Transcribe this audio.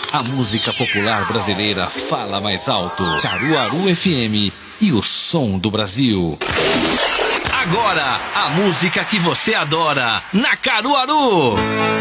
A música popular brasileira fala mais alto. Caruaru FM e o som do Brasil. Agora, a música que você adora na Caruaru.